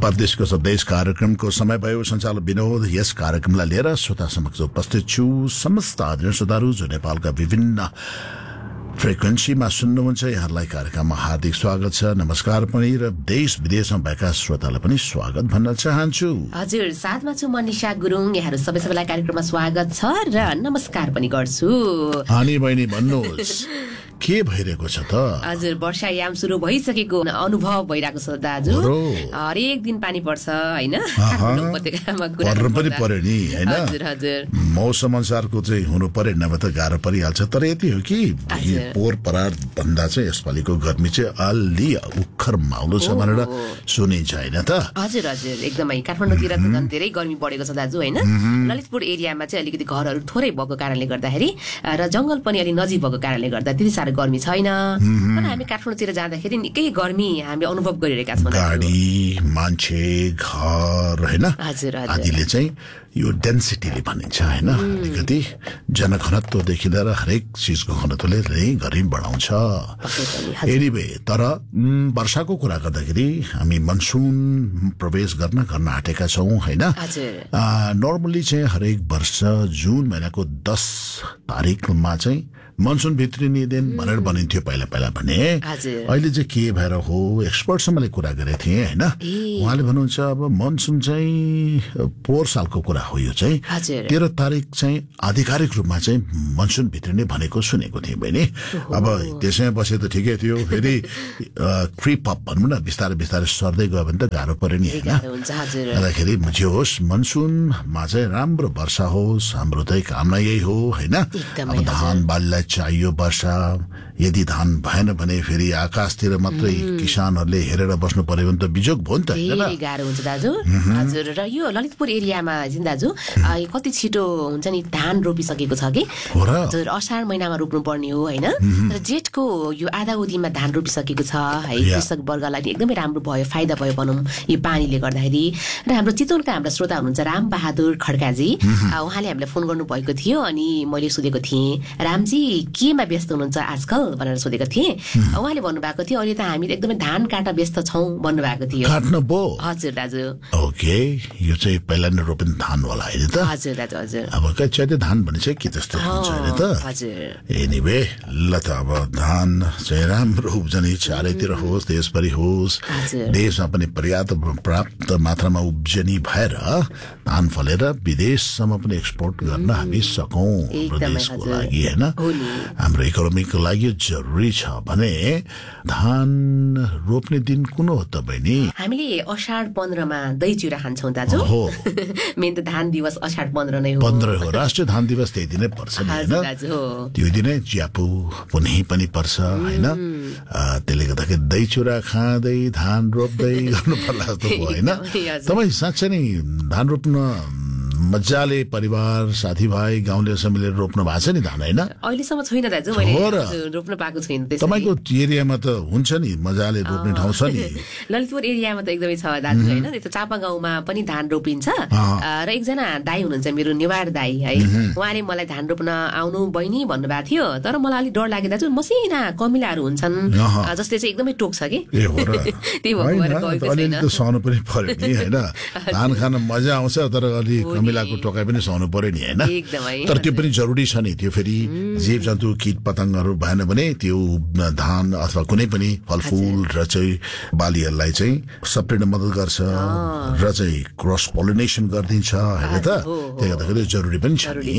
परदेशको सन्देश कार्यक्रमको समय भयो। सञ्चालक विनोद यस कार्यक्रमलाई लिएर श्रोता समक्ष उपस्थित छु। समस्त आदरणीय श्रोताहरू जो नेपालका विभिन्न फ्रिक्वेन्सीमा सुन्नुहुन्छ, यहाँलाई कार्यक्रममा हार्दिक स्वागत छ, नमस्कार पनि, र देश विदेशमा भएका श्रोतालाई पनि स्वागत भन्न चाहन्छु। हजुर, साथमा छु म निशा गुरुङ। यहाँहरू सबैलाई कार्यक्रममा स्वागत छ र नमस्कार पनि गर्छु। अनि बहिनी भन्नुहोस् के भइरहेको छ त? हजुर, वर्षायाम सुरु भइसकेको अनुभव भइरहेको छ दाजु। हरेक दिन पानी पर्छ हैन? उपत्यकामा कुरा पर्न पनि पर्यो नि हैन? हजुर हजुर, मौसम अनुसारको चाहिँ हुनु पर्यो, नभए त गाह्रो परिहाल्छ। तर यति हो कि पोहोर परार भन्दा चाहिँ यसपालिको गर्मी चाहिँ अलि उखर माउलो छ भनेर सुनिन्छ हैन त? हजुर हजुर, एकदमै। काठमाडौँतिर त झन् धेरै गर्मी बढेको छ दाजु हैन? ललितपुर एरियामा चाहिँ अलिकति घरहरू थोरै भएको कारणले गर्दाखेरि र जंगल पनि अलि नजिक भएको कारणले गर्दा त्यति साह्रो गर्मी छैन। तर हामी काठमाडौँतिर जाँदाखेरि निकै गर्मी हामी अनुभव गरिरहेका छौँ। गाडी, मान्छे, घर हैन, हजुर हजुर, आदिले चाहिँ यो डेन्सिटीले भनिन्छ हैन, अलिकति जनघनत्वदेखि लिएर हरेक चिजको घनत्वले धेरै गर्मी बढाउँछ। एनिवे, तर वर्षाको कुरा गर्दाखेरि हामी मनसुन प्रवेश गर्न आँटेका छौँ हैन? नर्मली चाहिँ हरेक वर्ष जुन महिनाको 10 तारिकमा चाहिँ मनसुन भित्रिने दिन भनेर भनिन्थ्यो पहिला भने। अहिले चाहिँ के भएर हो, एक्सपर्टसँग मैले कुरा गरेको थिएँ हैन? उहाँले भन्नुहुन्छ अब मनसुन चाहिँ पोहोर सालको कुरा हो, यो चाहिँ 13 तारिक चाहिँ आधिकारिक रूपमा चाहिँ मनसुन भित्रिने भनेको सुनेको थिएँ बहिनी। अब त्यसैमा बसे त ठिकै थियो, फेरि क्रिप अप भनौँ न, बिस्तारै बिस्तारै सर्दै गयो भने त गाह्रो पर्यो नि हैन? अन्तखेरि जे होस् मनसुनमा चाहिँ राम्रो वर्षा होस्, हाम्रो चाहिँ कामना यही हो हैन? अब धान बालीलाई चाहियो वर्षा। यदि धान भएन भने फेरि आकाशतिर मात्रै किसानहरूले हेरेर बस्नु पर्यो भने त बिजोग भयो नि त, धेरै गाह्रो हुन्छ दाजु। हजुर, र यो ललितपुर एरियामा चाहिँ दाजु कति छिटो हुन्छ नि धान रोपिसकेको छ कि? हजुर, असार महिनामा रोप्नु पर्ने हो हैन? र जेठको यो आधा उदीमा धान रोपिसकेको छ है। कृषक वर्गलाई एकदमै राम्रो भयो, फाइदा भयो भनौँ यो पानीले गर्दाखेरि। र हाम्रो चितवनका हाम्रा श्रोता हुनुहुन्छ राम बहादुर खड्काजी, उहाँले हामीलाई फोन गर्नु भएको थियो अनि मैले सोधेको थिएँ, रामजी केमा व्यस्त हुनुहुन्छ आजकल भनेर सोधेको थिएँ। उहाँले भन्नुभएको थियो अहिले त हामी एकदमै धान काट्न व्यस्त छौँ भन्नुभएको थियो। काट्न बो? हजुर दाजु। ओके, यो चाहिँ पहिला नै रोपिने धान होला हैन त? हजुर दाजु हजुर। अब कति चाहिँ धान भने चाहिँ के त्यस्तो हुन्छ हैन त? हजुर। एनिवे, ल त अब धान चाहिँ राम्रो उब्जनी चारैतिर होस्, देशभरि होस्, देशमा पनि पर्याप्त मात्रामा उब्जनी भएर धान फलेर विदेशसम्म पनि एक्सपोर्ट गर्न हामी सकौँ। देशको लागि हैन, हाम्रो इकोनोमीको लागि जरुरी छ भने धान रोप्ने दिन कुन हो त बहिनी? हामीले असार 15मा दही चिउरा खान्छौँ दाजु। हो, मेन त धान दिवस असार 15 नै हो। 15 हो, राष्ट्रिय धान दिवस त्यही दिनै पर्छ नि हैन? त्यो दिनै च्यापु पनि पर्छ हैन? त्यसले गर्दाखेरि दही चिउरा खाँदै धान रोप्दै गर्नु पर्ला जस्तो हो हैन? तपाईँ साँच्चै नै धान रोप्न मजाले परिवार साथीभाइ गाउँलेसँग मिलेर रोप्नु भएको छ नि धान हैन? अहिलेसम्म छैन दाजु, मैले रोप्न पाएको छैन। तपाईको एरियामा त हुन्छ नि मजाले रोप्ने ठाउँ छ नि? ललितपुर एरियामा त एकदमै छ दाजु हैन? त्यो चापा गाउँमा पनि धान रोपिन्छ। र एकजना दाइ हुनुहुन्छ मेरो नेवार दाइ है, उहाँले मलाई धान रोप्न आउनु बहिनी भन्नुभएको थियो। तर मलाई अलिक डर लाग्यो दाजु, मसिना कमिलाहरू हुन्छन् जसले चाहिँ एकदमै टोक्छ कि। त्यही भएर गएको छैन। अलिक त सहनु पनि पर्यो नि हैन? धान खान मजा आउँछ तर अलि कमिलाको टोकाइ पनि सहनु पर्यो नि हैन? तर त्यो पनि जरुरी छ नि। त्यो फेरि जीव जन्तु कीट पतङ्गहरू भएन भने त्यो धान अथवा कुनै पनि फलफूल र चाहिँ बालीहरूलाई चाहिँ सप्रेट्न मद्दत गर्छ र चाहिँ क्रस पोलिनेसन गरिदिन्छ हैन त? त्यही गर्दाखेरि जरुरी पनि छ नि।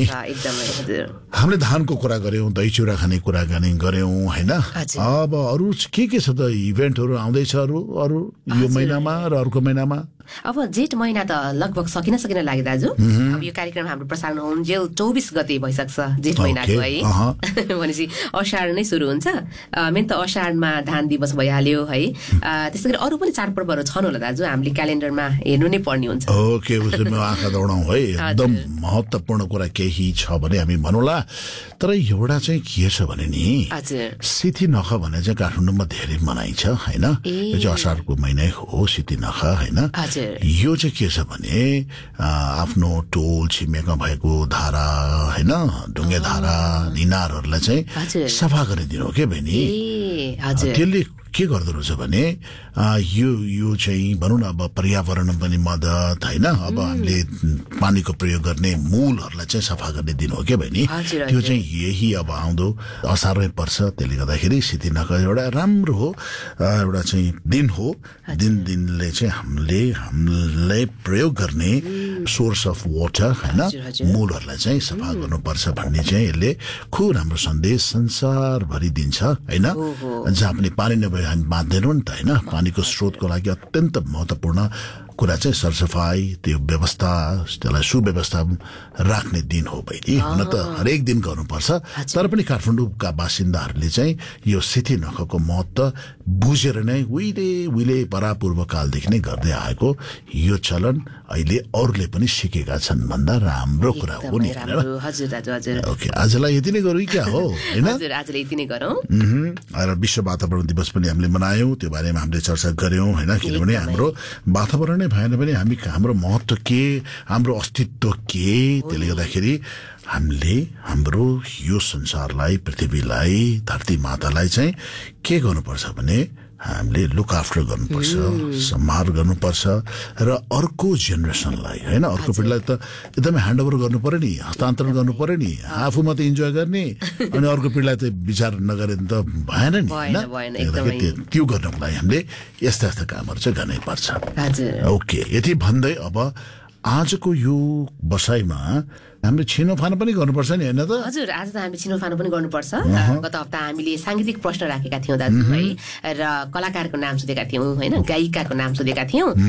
हामीले धानको कुरा गर्यौँ, दही चिउरा खाने कुरा गर्यौँ हैन? अब अरू के छ त इभेन्टहरू आउँदैछ अरू यो महिनामा र अर्को महिनामा? अब जेठ महिना त लगभग सकिन लाग्यो दाजु। अब यो कार्यक्रम हाम्रो प्रसारण हुन्जेल 24 गते भइसक्छ जेठ महिनाको है। भनेपछि असार नै सुरु हुन्छ। मेन त असारमा धान दिवस भइहाल्यो है। त्यसै गरी अरू पनि चाडपर्वहरू छन् होला दाजु, हामीले क्यालेन्डरमा हेर्नु नै पर्ने हुन्छ। ओके, उसले आँखा दौडाउँ है। एकदम महत्त्वपूर्ण कुरा केही छ भने हामी भनौँला। तर एउटा चाहिँ के छ भने नि, सिथी नख भने चाहिँ काठमाडौँमा धेरै मनाइन्छ हैन? यो चाहिँ असारको महिनै हो सिथी नख हैन? यो चाहिँ के छ भने आफ्नो टोल छिमेकमा भएको धारा हैन, ढुङ्गे धारा, निनारहरूलाई चाहिँ सफा गरिदिनु हो के बहिनी? त्यसले के गर्दो रहेछ भने यो चाहिँ भनौँ न अब पर्यावरण पनि मद्दत होइन अब हामीले पानीको प्रयोग गर्ने मूलहरूलाई चाहिँ सफा गर्ने दिन हो क्या बहिनी त्यो चाहिँ यही अब आउँदो असारमै पर्छ त्यसले गर्दाखेरि सिद्धिनगर एउटा राम्रो हो एउटा चाहिँ दिन हो दिनले चाहिँ हामीले प्रयोग गर्ने सोर्स अफ वाटर होइन मूलहरूलाई चाहिँ सफा गर्नुपर्छ भन्ने चाहिँ यसले खुब राम्रो सन्देश संसारभरि दिन्छ होइन जहाँ पनि पानी नभए हामी बाँच्दैनौँ नि त होइन पानीको स्रोतको लागि अत्यन्त महत्त्वपूर्ण कुरा चाहिँ सरसफाई त्यो व्यवस्था त्यसलाई सुव्यवस्था राख्ने दिन हो बहिनी हुन त हरेक दिन गर्नुपर्छ तर पनि काठमाडौँका बासिन्दाहरूले चाहिँ यो सिथी नखको महत्त्व बुझेर नै उहिले परापूर्व कालदेखि नै गर्दै आएको यो चलन अहिले अरूले पनि सिकेका छन् भन्दा राम्रो कुरा हो नि ओके आजलाई यति नै गरौँ क्या हो होइन र विश्व वातावरण दिवस पनि हामीले मनायौँ त्यो बारेमा हामीले चर्चा गर्यौँ होइन किनभने हाम्रो वातावरण भएन भने हाम्रो महत्त्व के हाम्रो अस्तित्व के त्यसले गर्दाखेरि हामीले हाम्रो यो संसारलाई पृथ्वीलाई धरती मातालाई चाहिँ के गर्नुपर्छ भने हामीले लुक आफ्टर गर्नुपर्छ सम्हार गर्नुपर्छ र अर्को जेनेरेसनलाई होइन अर्को पिँढीलाई त एकदमै ह्यान्डओभर गर्नु पर्यो नि हस्तान्तरण गर्नु पर्यो नि आफू मात्रै इन्जोय गर्ने अनि अर्को पिँढीलाई त विचार नगरे त भएन नि होइन त्यो गर्नको लागि हामीले यस्ता यस्ता कामहरू चाहिँ गर्नै पर्छ ओके यति भन्दै अब आजको यो बसाइमा हामीले छिनोफानो पनि गर्नुपर्छ नि होइन त हजुर आज त हामी छिनोफानो पनि गर्नुपर्छ गत हप्ता हामीले सांगीतिक प्रश्न राखेका थियौँ दाजु है र कलाकारको नाम सोधेका थियौँ होइन गायिकाको नाम सोधेका थियौँ